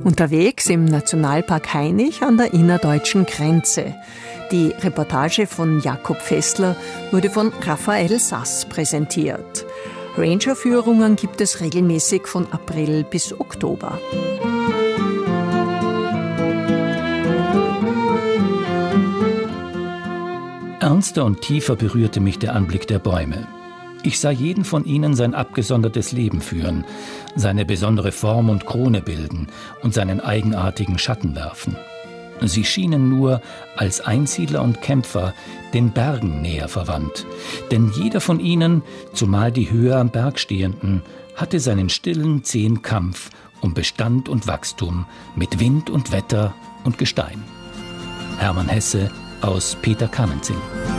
Unterwegs im Nationalpark Hainich an der innerdeutschen Grenze. Die Reportage von Jakob Fessler wurde von Raphael Sass präsentiert. Rangerführungen gibt es regelmäßig von April bis Oktober. Ernster und tiefer berührte mich der Anblick der Bäume. Ich sah jeden von ihnen sein abgesondertes Leben führen, seine besondere Form und Krone bilden und seinen eigenartigen Schatten werfen. Sie schienen nur als Einsiedler und Kämpfer den Bergen näher verwandt, denn jeder von ihnen, zumal die höher am Berg stehenden, hatte seinen stillen, zähen Kampf um Bestand und Wachstum mit Wind und Wetter und Gestein. Hermann Hesse aus Peter Camenzind.